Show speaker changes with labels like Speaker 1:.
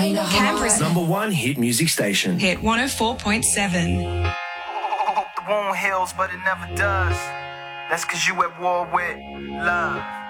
Speaker 1: Canberra's
Speaker 2: #1 hit music station.
Speaker 1: Hit 104.7.
Speaker 3: Hope the wound heals, but it never does. That's 'cause you at war with love.